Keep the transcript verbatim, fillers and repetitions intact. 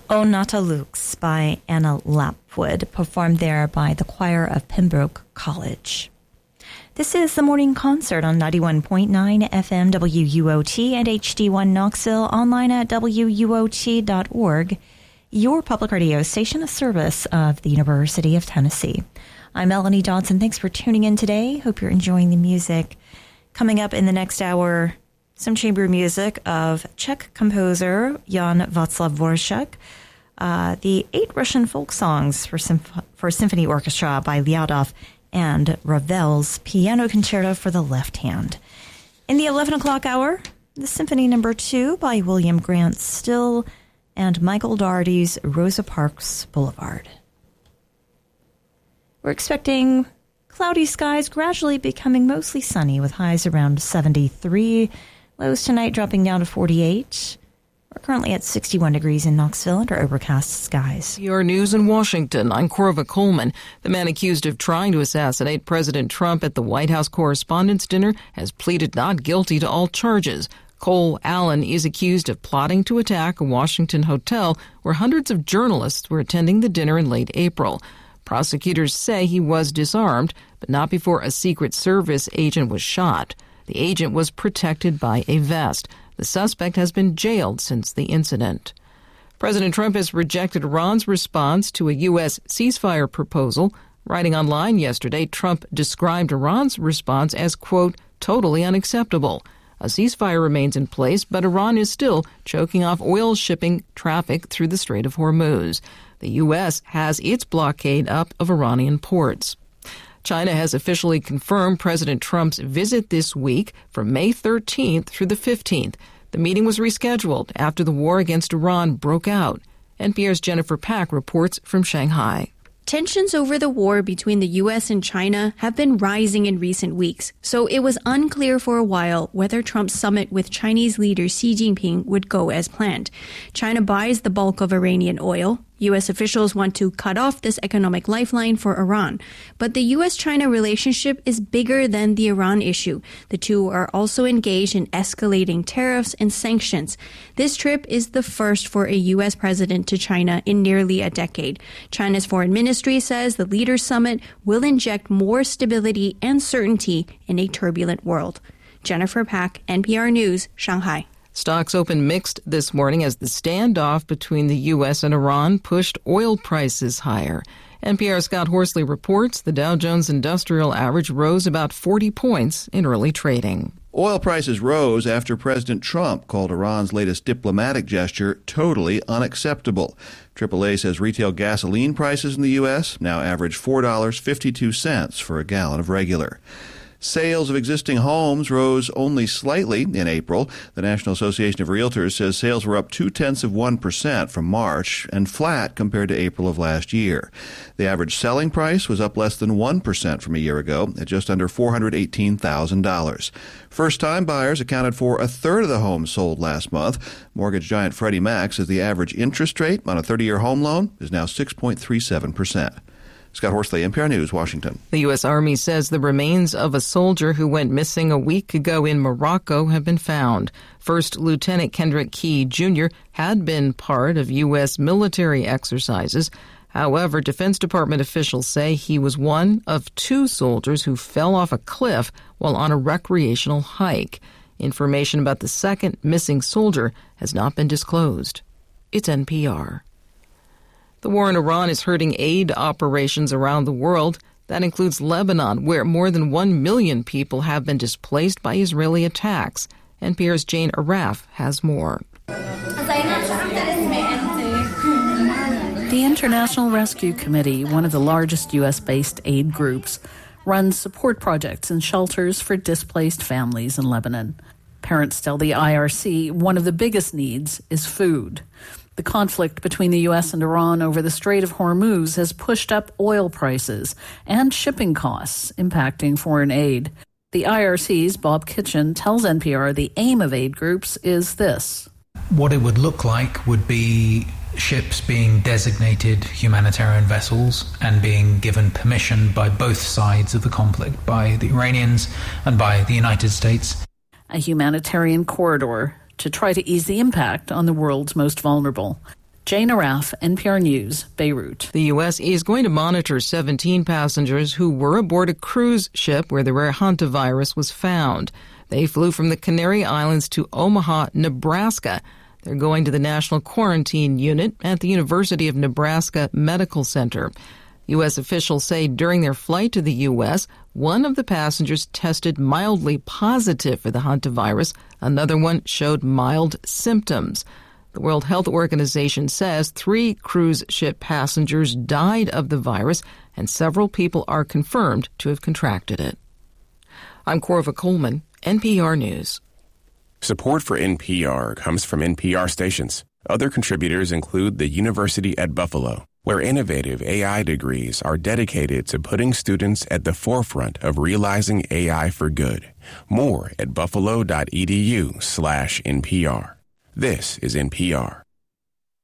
O Nata Lux by Anna Lapwood, performed there by the choir of Pembroke College. This is the morning concert on ninety-one point nine F M W U O T and H D one Knoxville, online at W U O T dot org, your public radio station, a service of the University of Tennessee. I'm Melanie Dodson. Thanks for tuning in today. Hope you're enjoying the music. Coming up in the next hour, some chamber music of Czech composer Jan Václav Dvořák, uh, the eight Russian folk songs for, symph- for symphony orchestra by Lyadov, and Ravel's Piano Concerto for the Left Hand. In the eleven o'clock hour, the Symphony Number Two by William Grant Still and Michael Dougherty's Rosa Parks Boulevard. We're expecting cloudy skies gradually becoming mostly sunny with highs around seventy-three. Lows tonight dropping down to forty-eight. We're currently at sixty-one degrees in Knoxville under overcast skies. Your news in Washington. I'm Corva Coleman. The man accused of trying to assassinate President Trump at the White House Correspondents' Dinner has pleaded not guilty to all charges. Cole Allen is accused of plotting to attack a Washington hotel where hundreds of journalists were attending the dinner in late April. Prosecutors say he was disarmed, but not before a Secret Service agent was shot. The agent was protected by a vest. The suspect has been jailed since the incident. President Trump has rejected Iran's response to a U S ceasefire proposal. Writing online yesterday, Trump described Iran's response as, quote, totally unacceptable. A ceasefire remains in place, but Iran is still choking off oil shipping traffic through the Strait of Hormuz. The U S has its blockade up of Iranian ports. China has officially confirmed President Trump's visit this week from May thirteenth through the fifteenth. The meeting was rescheduled after the war against Iran broke out. N P R's Jennifer Pack reports from Shanghai. Tensions over the war between the U S and China have been rising in recent weeks, so it was unclear for a while whether Trump's summit with Chinese leader Xi Jinping would go as planned. China buys the bulk of Iranian oil. U S officials want to cut off this economic lifeline for Iran. But the U S China relationship is bigger than the Iran issue. The two are also engaged in escalating tariffs and sanctions. This trip is the first for a U S president to China in nearly a decade. China's foreign ministry says the leaders' summit will inject more stability and certainty in a turbulent world. Jennifer Pack, N P R News, Shanghai. Stocks opened mixed this morning as the standoff between the U S and Iran pushed oil prices higher. N P R's Scott Horsley reports the Dow Jones Industrial Average rose about forty points in early trading. Oil prices rose after President Trump called Iran's latest diplomatic gesture totally unacceptable. triple A says retail gasoline prices in the U S now average four dollars and fifty-two cents for a gallon of regular. Sales of existing homes rose only slightly in April. The National Association of Realtors says sales were up two-tenths of one percent from March and flat compared to April of last year. The average selling price was up less than one percent from a year ago at just under four hundred eighteen thousand dollars. First-time buyers accounted for a third of the homes sold last month. Mortgage giant Freddie Mac says the average interest rate on a thirty-year home loan is now six point three seven percent. Scott Horsley, N P R News, Washington. The U S Army says the remains of a soldier who went missing a week ago in Morocco have been found. First Lieutenant Kendrick Key, Junior had been part of U S military exercises. However, Defense Department officials say he was one of two soldiers who fell off a cliff while on a recreational hike. Information about the second missing soldier has not been disclosed. It's N P R. The war in Iran is hurting aid operations around the world. That includes Lebanon, where more than one million people have been displaced by Israeli attacks. N P R's Jane Araf has more. The International Rescue Committee, one of the largest U S-based aid groups, runs support projects and shelters for displaced families in Lebanon. Parents tell the I R C one of the biggest needs is food. The conflict between the U S and Iran over the Strait of Hormuz has pushed up oil prices and shipping costs, impacting foreign aid. The I R C's Bob Kitchen tells N P R the aim of aid groups is this. What it would look like would be ships being designated humanitarian vessels and being given permission by both sides of the conflict, by the Iranians and by the United States. A humanitarian corridor to try to ease the impact on the world's most vulnerable. Jane Araf, N P R News, Beirut. The U S is going to monitor seventeen passengers who were aboard a cruise ship where the rare hantavirus was found. They flew from the Canary Islands to Omaha, Nebraska. They're going to the National Quarantine Unit at the University of Nebraska Medical Center. U S officials say during their flight to the U S, one of the passengers tested mildly positive for the hantavirus. Another one showed mild symptoms. The World Health Organization says three cruise ship passengers died of the virus, and several people are confirmed to have contracted it. I'm Corva Coleman, N P R News. Support for N P R comes from N P R stations. Other contributors include the University at Buffalo, where innovative A I degrees are dedicated to putting students at the forefront of realizing A I for good. More at buffalo.edu slash NPR. This is N P R.